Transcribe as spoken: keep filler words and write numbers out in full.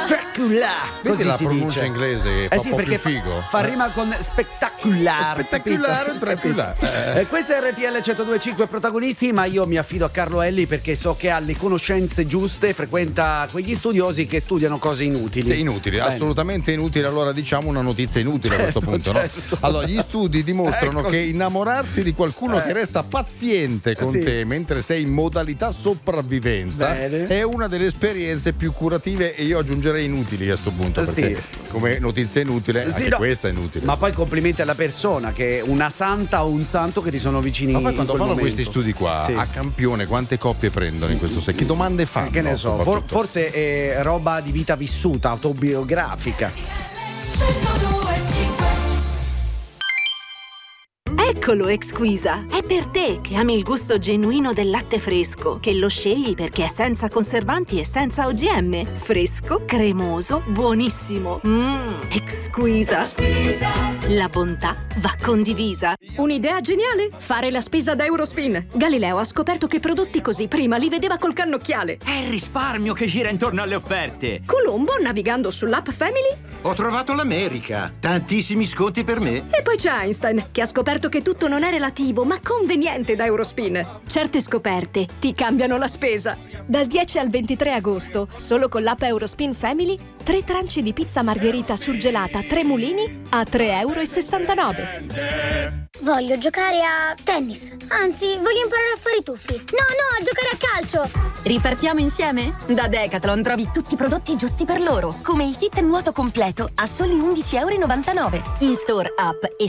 Spectacular. Vedi Così la si pronuncia dice. inglese che Eh fa sì, un po' perché più figo. fa rima con spettacular. Spettacolare, capito? spettacolare. Eh, Questa è R T L centodue e cinque protagonisti, ma io mi affido a Carlo Elli perché so che ha le conoscenze giuste, frequenta quegli studiosi che studiano cose inutili. Sì, inutili, Bene. assolutamente inutili. Allora diciamo una notizia inutile Certo, a questo punto, certo. no? Allora, gli studi dimostrano Ecco. che innamorarsi di qualcuno Eh. che resta paziente con Sì. te mentre sei in modalità sopravvivenza Bene. è una delle esperienze più curative, e io aggiungerei inutili a questo punto, perché Sì. come notizia inutile Sì, anche no. questa è inutile. Ma poi complimenti alla persona, che è una santa o un santo che ti sono vicini. Ma poi in quando quel fanno momento. questi studi qua, Sì. a campione, quante coppie prendono in questo senso? Che domande fanno? Eh, che ne so, for- soprattutto? forse è roba di vita vissuta, autobiografica. Eccolo Exquisa, è per te che ami il gusto genuino del latte fresco, che lo scegli perché è senza conservanti e senza O G M. Fresco, cremoso, buonissimo. Mmm, Exquisa. La bontà va condivisa. Un'idea geniale? Fare la spesa da Eurospin. Galileo ha scoperto che prodotti così prima li vedeva col cannocchiale. È il risparmio che gira intorno alle offerte. Colombo, navigando sull'app Family. Ho trovato l'America. Tantissimi sconti per me. E poi c'è Einstein, che ha scoperto che tutto non è relativo, ma conveniente da Eurospin. Certe scoperte ti cambiano la spesa. Dal dieci al ventitré agosto, solo con l'app Eurospin Family, tre tranci di pizza margherita surgelata tre mulini a tre e sessantanove euro. Voglio giocare a tennis. Anzi, voglio imparare a fare i tuffi. No, no, a giocare a calcio. Ripartiamo insieme? Da Decathlon trovi tutti i prodotti giusti per loro, come il kit nuoto completo a soli undici e novantanove euro. In store, app e